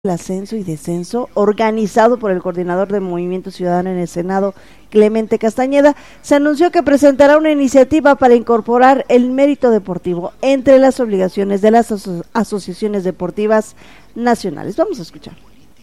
el ascenso y descenso, organizado por el coordinador de Movimiento Ciudadano en el Senado, Clemente Castañeda, se anunció que presentará una iniciativa para incorporar el mérito deportivo entre las obligaciones de las asociaciones deportivas nacionales. Vamos a escuchar.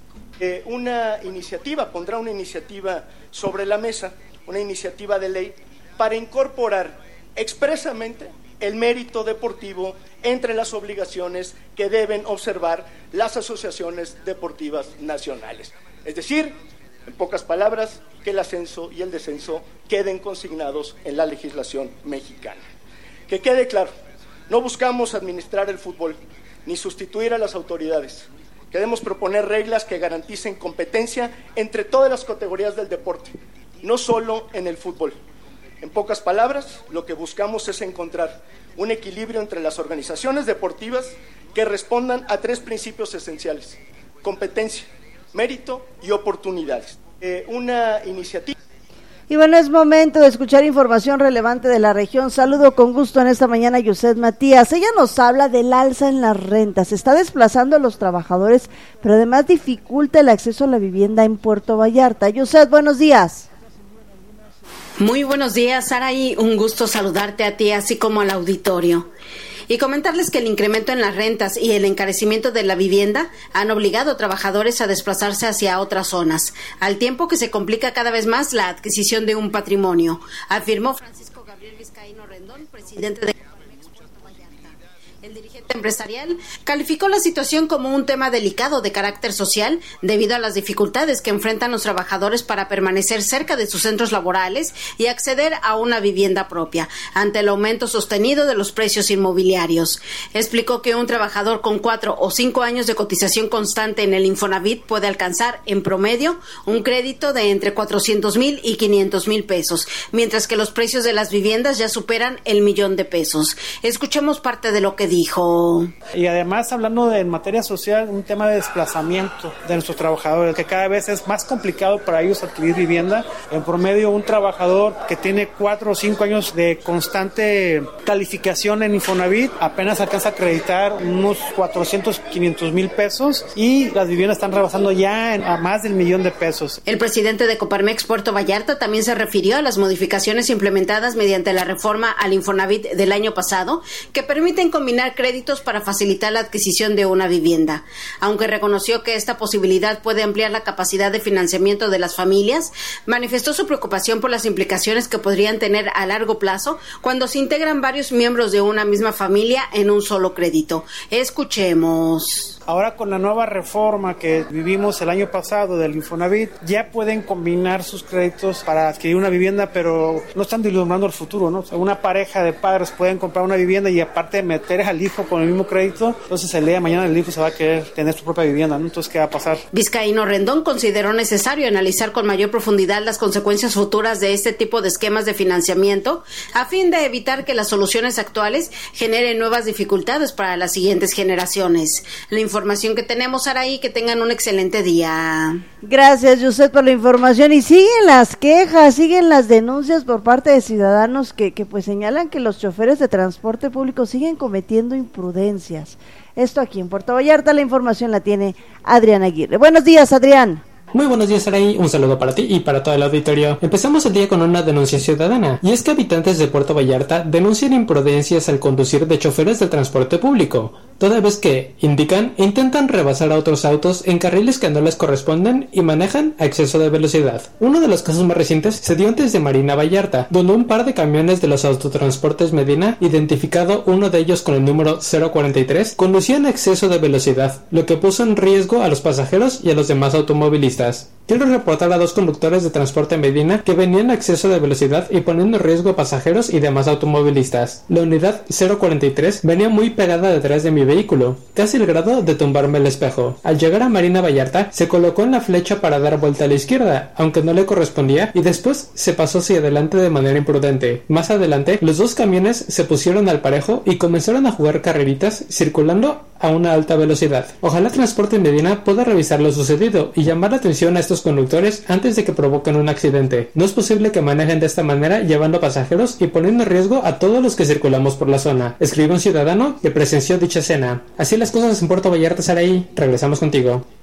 Pondrá una iniciativa sobre la mesa, una iniciativa de ley para incorporar expresamente el mérito deportivo entre las obligaciones que deben observar las asociaciones deportivas nacionales. Es decir, en pocas palabras, que el ascenso y el descenso queden consignados en la legislación mexicana. Que quede claro, no buscamos administrar el fútbol, ni sustituir a las autoridades. Queremos proponer reglas que garanticen competencia entre todas las categorías del deporte, no solo en el fútbol. En pocas palabras, lo que buscamos es encontrar un equilibrio entre las organizaciones deportivas que respondan a tres principios esenciales: competencia, mérito y oportunidades. Una iniciativa. Y bueno, es momento de escuchar información relevante de la región. Saludo con gusto en esta mañana a Yuset Matías. Ella nos habla del alza en las rentas. Está desplazando a los trabajadores, pero además dificulta el acceso a la vivienda en Puerto Vallarta. Yuset, buenos días. Muy buenos días, Saraí. Un gusto saludarte a ti, así como al auditorio. Y comentarles que el incremento en las rentas y el encarecimiento de la vivienda han obligado a trabajadores a desplazarse hacia otras zonas, al tiempo que se complica cada vez más la adquisición de un patrimonio, afirmó Francisco Gabriel Vizcaíno Rendón, presidente de Puerto Vallarta. El dirigente empresarial calificó la situación como un tema delicado de carácter social debido a las dificultades que enfrentan los trabajadores para permanecer cerca de sus centros laborales y acceder a una vivienda propia ante el aumento sostenido de los precios inmobiliarios. Explicó que un trabajador con 4 o 5 años de cotización constante en el Infonavit puede alcanzar en promedio un crédito de entre 400,000 y 500,000 pesos, mientras que los precios de las viviendas ya superan el $1,000,000. Escuchemos parte de lo que dijo. Y además, hablando de en materia social, un tema de desplazamiento de nuestros trabajadores, que cada vez es más complicado para ellos adquirir vivienda. En promedio, un trabajador que tiene 4 o 5 años de constante calificación en Infonavit apenas alcanza a acreditar unos 400, 500,000 pesos, y las viviendas están rebasando ya a más del $1,000,000. El presidente de Coparmex Puerto Vallarta también se refirió a las modificaciones implementadas mediante la reforma al Infonavit del año pasado, que permiten combinar créditos para facilitar la adquisición de una vivienda. Aunque reconoció que esta posibilidad puede ampliar la capacidad de financiamiento de las familias, manifestó su preocupación por las implicaciones que podrían tener a largo plazo cuando se integran varios miembros de una misma familia en un solo crédito. Escuchemos. Ahora, con la nueva reforma que vivimos el año pasado del Infonavit, ya pueden combinar sus créditos para adquirir una vivienda, pero no están vislumbrando el futuro, ¿no? O sea, una pareja de padres pueden comprar una vivienda y aparte meter al hijo con el mismo crédito, entonces el día de mañana el hijo se va a querer tener su propia vivienda, ¿no? Entonces, ¿qué va a pasar? Vizcaíno Rendón consideró necesario analizar con mayor profundidad las consecuencias futuras de este tipo de esquemas de financiamiento a fin de evitar que las soluciones actuales generen nuevas dificultades para las siguientes generaciones. La información que tenemos, Araí, que tengan un excelente día. Gracias, Yuset, por la información. Y siguen las quejas, siguen las denuncias por parte de ciudadanos que pues señalan que los choferes de transporte público siguen cometiendo imprudencias. Esto aquí en Puerto Vallarta. La información la tiene Adrián Aguirre. Buenos días, Adrián. Muy buenos días, Saraí. Un saludo para ti y para todo el auditorio. Empezamos el día con una denuncia ciudadana, y es que habitantes de Puerto Vallarta denuncian imprudencias al conducir de choferes de transporte público, toda vez que, indican, intentan rebasar a otros autos en carriles que no les corresponden y manejan a exceso de velocidad. Uno de los casos más recientes se dio antes de Marina Vallarta, donde un par de camiones de los autotransportes Medina, identificado uno de ellos con el número 043, conducían a exceso de velocidad, lo que puso en riesgo a los pasajeros y a los demás automovilistas. Quiero reportar a 2 conductores de transporte Medina que venían a exceso de velocidad y poniendo en riesgo a pasajeros y demás automovilistas. La unidad 043 venía muy pegada detrás de mi vehículo, casi al grado de tumbarme el espejo. Al llegar a Marina Vallarta, se colocó en la flecha para dar vuelta a la izquierda, aunque no le correspondía, y después se pasó hacia adelante de manera imprudente. Más adelante, los 2 camiones se pusieron al parejo y comenzaron a jugar carreritas circulando a una alta velocidad. Ojalá Transporte Medina pueda revisar lo sucedido y llamar la atención a estos conductores antes de que provoquen un accidente. No es posible que manejen de esta manera llevando pasajeros y poniendo en riesgo a todos los que circulamos por la zona, escribió un ciudadano que presenció dicha escena. Así las cosas en Puerto Vallarta, Saraí. Regresamos contigo.